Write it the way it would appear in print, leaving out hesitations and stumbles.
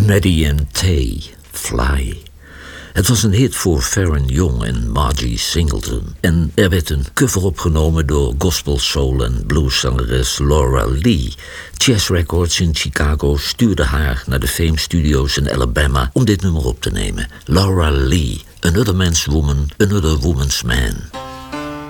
Maddie and Tay, Fly. Het was een hit voor Faron Young en Margie Singleton. En er werd een cover opgenomen door gospel, soul en blueszangeres Laura Lee. Chess Records in Chicago stuurde haar naar de Fame Studios in Alabama om dit nummer op te nemen. Laura Lee, Another Man's Woman, Another Woman's Man.